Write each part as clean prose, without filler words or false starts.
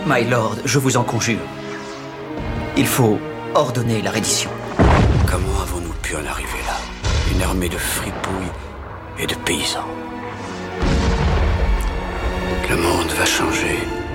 My Lord, je vous en conjure. Il faut ordonner la reddition. Comment avons-nous pu en arriver là? Une armée de fripouilles et de paysans. Le monde va changer.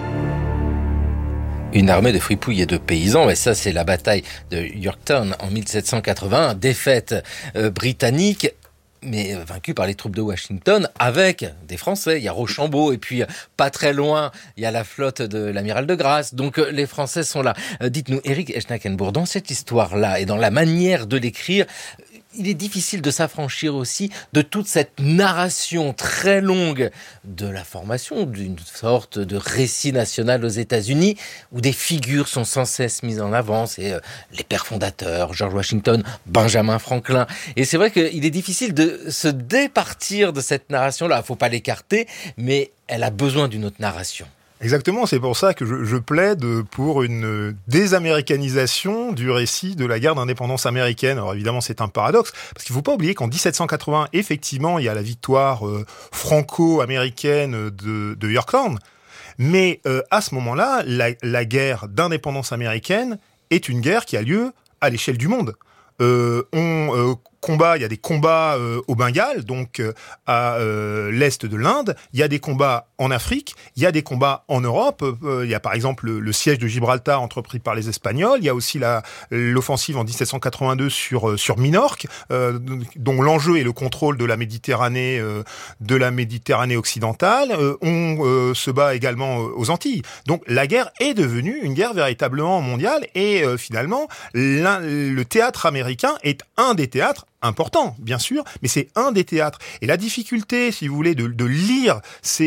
Une armée de fripouilles et de paysans, et ça c'est la bataille de Yorktown en 1781, défaite britannique, mais vaincue par les troupes de Washington avec des Français. Il y a Rochambeau et puis pas très loin, il y a la flotte de l'amiral de Grasse. Donc les Français sont là. Dites-nous, Éric Eschnackenbourg, dans cette histoire-là et dans la manière de l'écrire, il est difficile de s'affranchir aussi de toute cette narration très longue de la formation d'une sorte de récit national aux États-Unis où des figures sont sans cesse mises en avant. C'est les pères fondateurs, George Washington, Benjamin Franklin. Et c'est vrai qu'il est difficile de se départir de cette narration-là. Il ne faut pas l'écarter, mais elle a besoin d'une autre narration. Exactement, c'est pour ça que je plaide pour une désaméricanisation du récit de la guerre d'indépendance américaine. Alors évidemment, c'est un paradoxe, parce qu'il ne faut pas oublier qu'en 1780, effectivement, il y a la victoire franco-américaine de Yorktown, mais à ce moment-là, la guerre d'indépendance américaine est une guerre qui a lieu à l'échelle du monde. Il y a des combats au Bengale, donc à l'est de l'Inde. Il y a des combats en Afrique. Il y a des combats en Europe. Il y a par exemple le siège de Gibraltar entrepris par les Espagnols. Il y a aussi l'offensive en 1782 sur Minorque, dont l'enjeu est le contrôle de la Méditerranée occidentale. On se bat également aux Antilles. Donc la guerre est devenue une guerre véritablement mondiale et finalement le théâtre américain est un des théâtres important, bien sûr, mais c'est un des théâtres. Et la difficulté, si vous voulez, de lire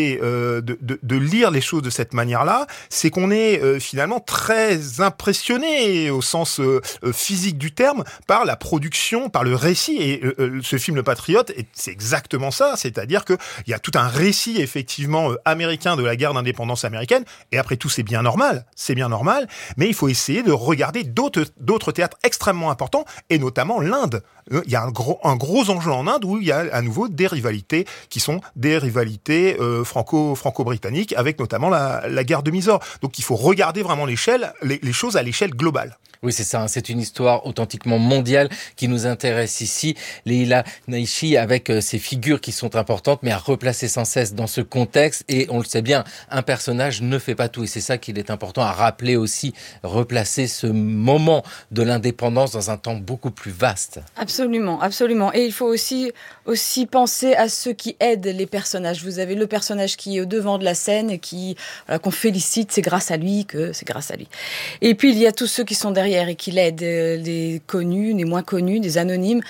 les choses de cette manière-là, c'est qu'on est finalement très impressionné au sens physique du terme par la production, par le récit. Et ce film Le Patriote, c'est exactement ça, c'est-à-dire que il y a tout un récit effectivement américain de la guerre d'indépendance américaine. Et après tout, c'est bien normal, mais il faut essayer de regarder d'autres théâtres extrêmement importants, et notamment l'Inde. Il y a un gros enjeu en Inde où il y a à nouveau des rivalités qui sont des rivalités franco-britanniques, avec notamment la guerre de Mysore. Donc il faut regarder vraiment les choses à l'échelle globale. Oui, c'est ça. C'est une histoire authentiquement mondiale qui nous intéresse ici. Leila Naishi, avec ces figures qui sont importantes, mais à replacer sans cesse dans ce contexte. Et on le sait bien, un personnage ne fait pas tout. Et c'est ça qu'il est important à rappeler aussi, replacer ce moment de l'indépendance dans un temps beaucoup plus vaste. Absolument, absolument. Et il faut aussi penser à ceux qui aident les personnages. Vous avez le personnage qui est au devant de la scène et qu'on félicite, c'est grâce à lui que c'est grâce à lui. Et puis il y a tous ceux qui sont derrière et qui l'aident, les connus, les moins connus, des anonymes.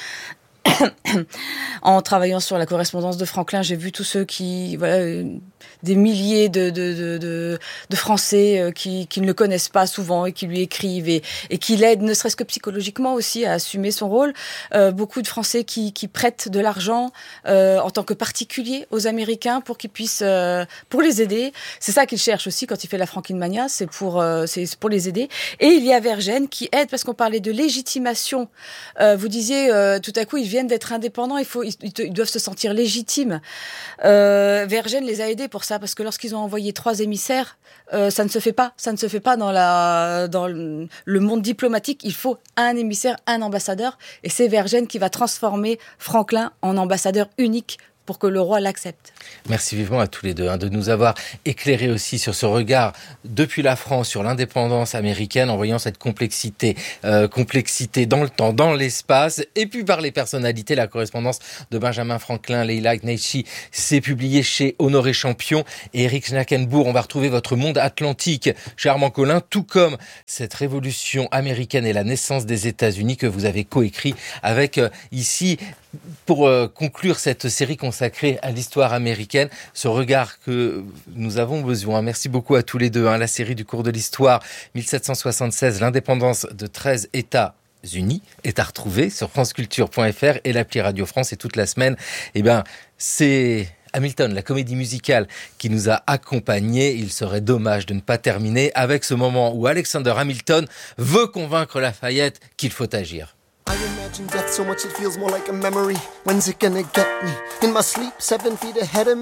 En travaillant sur la correspondance de Franklin, j'ai vu tous ceux qui, des milliers de Français qui ne le connaissent pas souvent et qui lui écrivent et qui l'aident, ne serait-ce que psychologiquement aussi, à assumer son rôle. Beaucoup de Français qui prêtent de l'argent en tant que particuliers aux Américains pour qu'ils puissent, pour les aider. C'est ça qu'il cherche aussi quand il fait la Franklin Mania, c'est pour les aider. Et il y a Vergennes qui aide, parce qu'on parlait de légitimation. Vous disiez, tout à coup, ils viennent d'être indépendants, ils doivent se sentir légitimes. Vergennes les a aidés pour ça, parce que lorsqu'ils ont envoyé 3 émissaires, ça ne se fait pas dans le monde diplomatique. Il faut un émissaire, un ambassadeur, et c'est Vergennes qui va transformer Franklin en ambassadeur unique pour que le roi l'accepte. Merci vivement à tous les deux de nous avoir éclairé aussi sur ce regard depuis la France sur l'indépendance américaine, en voyant cette complexité dans le temps, dans l'espace, et puis par les personnalités. La correspondance de Benjamin Franklin, Leila Naishi, c'est publié chez Honoré Champion. Et Éric Eschnackenbourg, on va retrouver votre monde atlantique chez Armand Collin, tout comme cette révolution américaine et la naissance des États-Unis que vous avez coécrit avec ici, pour conclure cette série consacrée à l'histoire américaine, ce regard que nous avons besoin. Merci beaucoup à tous les deux. La série du cours de l'histoire 1776, l'indépendance de 13 États-Unis est à retrouver sur franceculture.fr et l'appli Radio France. Et toute la semaine, c'est Hamilton, la comédie musicale qui nous a accompagnés. Il serait dommage de ne pas terminer avec ce moment où Alexander Hamilton veut convaincre Lafayette qu'il faut agir. I imagine death so much it feels more like a memory. When's it gonna get me? In my sleep, 7 feet ahead of me.